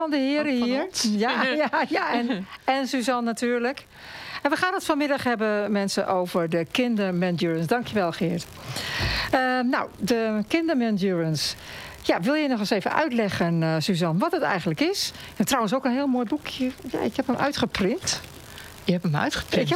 Van de heren Ook van hier. ons. Ja. En Suzanne natuurlijk. En we gaan het vanmiddag hebben, mensen, over de kindermendurance. Dankjewel, Geert. De kindermendurance. Ja, wil je nog eens even uitleggen, Suzanne, wat het eigenlijk is? En trouwens ook een heel mooi boekje. Ja, ik heb hem uitgeprint. Je hebt hem uitgeprint.